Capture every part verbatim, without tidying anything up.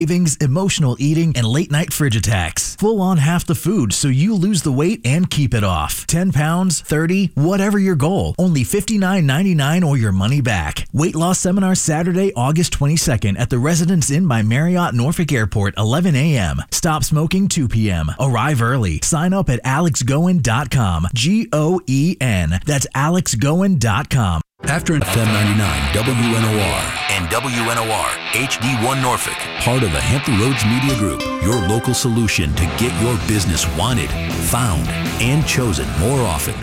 Cravings, emotional eating, and late night fridge attacks. Full on half the food so you lose the weight and keep it off. ten pounds, thirty, whatever your goal. Only fifty-nine ninety-nine or your money back. Weight loss seminar Saturday, August twenty-second at the Residence Inn by Marriott Norfolk Airport, eleven a.m. Stop smoking two p.m. Arrive early. Sign up at alex goen dot com. G O E N. That's alex goen dot com. After F M ninety-nine W N O R and W N O R H D one Norfolk, part of the Hampton Roads Media Group, your local solution to get your business wanted, found, and chosen more often.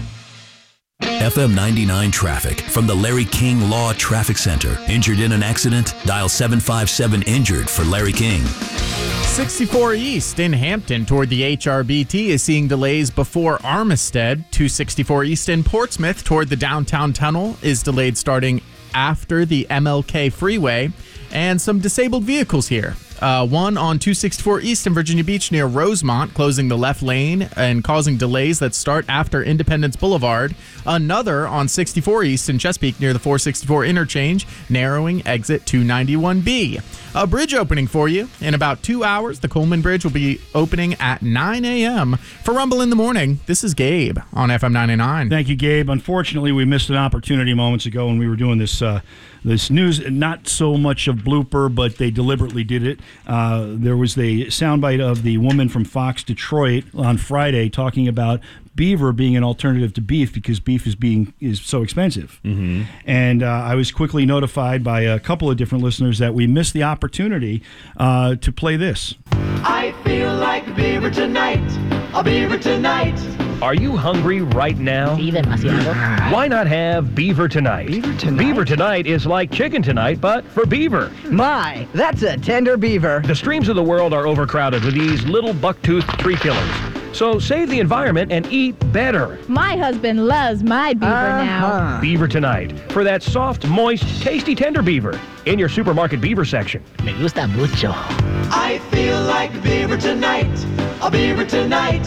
F M ninety-nine traffic from the Larry King Law Traffic Center. Injured in an accident? Dial seven five seven injured for Larry King. sixty-four East in Hampton toward the H R B T is seeing delays before Armistead. two sixty-four East in Portsmouth toward the downtown tunnel is delayed starting after the M L K freeway. And some disabled vehicles here. Uh, one on two sixty-four East in Virginia Beach near Rosemont, closing the left lane and causing delays that start after Independence Boulevard. Another on sixty-four East in Chesapeake near the four sixty-four interchange, narrowing exit two ninety-one B. A bridge opening for you. In about two hours, the Coleman Bridge will be opening at nine a.m. For Rumble in the Morning, this is Gabe on F M ninety-nine. Thank you, Gabe. Unfortunately, we missed an opportunity moments ago when we were doing this uh, this news. Not so much of blooper, but they deliberately did it. Uh, there was the soundbite of the woman from Fox Detroit on Friday talking about beaver being an alternative to beef because beef is being is so expensive. Mm-hmm. And uh, I was quickly notified by a couple of different listeners that we missed the opportunity uh, to play this. I feel like beaver tonight, a beaver tonight. Are you hungry right now? Sí, demasiado. Why not have Beaver Tonight? Beaver Tonight? Beaver Tonight is like Chicken Tonight, but for beaver. My, that's a tender beaver. The streams of the world are overcrowded with these little buck-toothed tree killers. So save the environment and eat better. My husband loves my beaver Uh-huh. now. Beaver Tonight, for that soft, moist, tasty, tender beaver in your supermarket beaver section. Me gusta mucho. I feel like beaver tonight, a beaver tonight.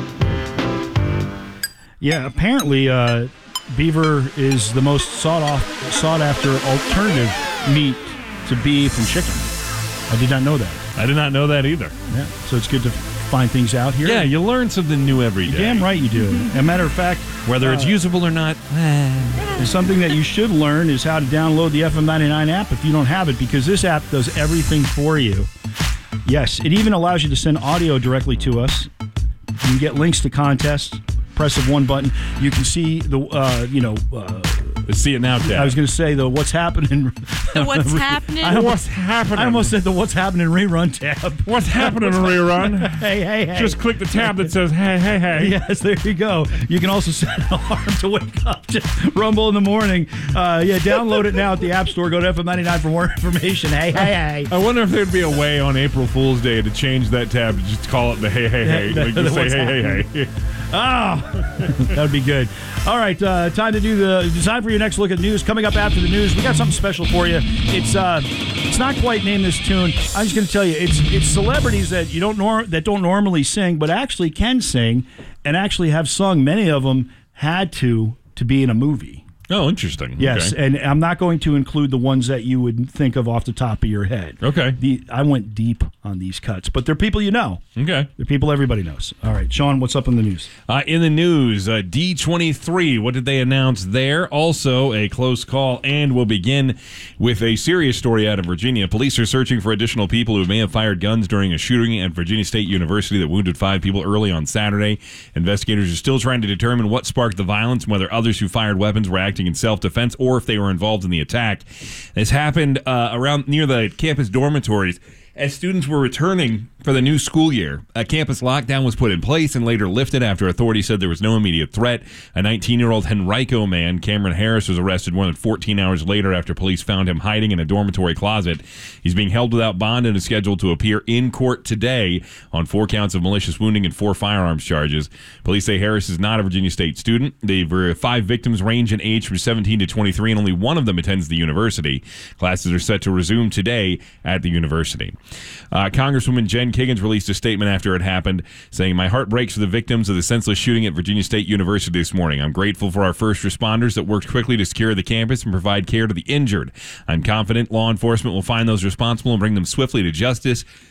Yeah, apparently uh, beaver is the most sought off, sought after alternative meat to beef and chicken. I did not know that. I did not know that either. Yeah, so it's good to find things out here. Yeah, you learn something new every day. Damn right you do. As a matter of fact, Whether it's uh, usable or not, something that you should learn is how to download the F M ninety-nine app if you don't have it, because this app does everything for you. Yes, it even allows you to send audio directly to us. You can get links to contests. Press of one button, you can see the, uh, you know, uh, let's see it now, Tab. I was going to say the what's happening. The what's happening? I almost, What's happening? I almost said the what's happening rerun tab. What's happening, rerun? Hey, hey, hey. Just click the tab that says, hey, hey, hey. Yes, there you go. You can also set an alarm to wake up to Rumble in the morning. Uh, yeah, download it now at the App Store. Go to F M ninety-nine for more information. Hey, hey, hey. I wonder if there'd be a way on April Fool's Day to change that tab to just call it the hey, hey, hey. Yeah, Like the- just the say what's hey, hey, hey. Oh, that would be good. All right, uh, time to do the time for your next look at news. Coming up after the news, we got something special for you. It's uh, it's not quite Name This Tune. I'm just going to tell you, it's it's celebrities that you don't nor- that don't normally sing, but actually can sing, and actually have sung. Many of them had to to be in a movie. Oh, interesting. Yes, Okay. and I'm not going to include the ones that you would think of off the top of your head. Okay. The I went deep on these cuts, but they're people you know. Okay. They're people everybody knows. All right, Sean, what's up in the news? Uh, in the news, uh, D twenty-three, what did they announce there? Also, a close call, and we'll begin with a serious story out of Virginia. Police are searching for additional people who may have fired guns during a shooting at Virginia State University that wounded five people early on Saturday. Investigators are still trying to determine what sparked the violence, and whether others who fired weapons were acting in self-defense or if they were involved in the attack. This happened uh, around near the campus dormitories as students were returning for the new school year. A campus lockdown was put in place and later lifted after authorities said there was no immediate threat. A nineteen-year-old Henrico man, Cameron Harris, was arrested more than fourteen hours later after police found him hiding in a dormitory closet. He's being held without bond and is scheduled to appear in court today on four counts of malicious wounding and four firearms charges. Police say Harris is not a Virginia State student. The five victims range in age from seventeen to twenty-three, and only one of them attends the university. Classes are set to resume today at the university. Uh, Congresswoman Jen Kiggins released a statement after it happened, saying, "My heart breaks for the victims of the senseless shooting at Virginia State University this morning. I'm grateful for our first responders that worked quickly to secure the campus and provide care to the injured. I'm confident law enforcement will find those responsible and bring them swiftly to justice.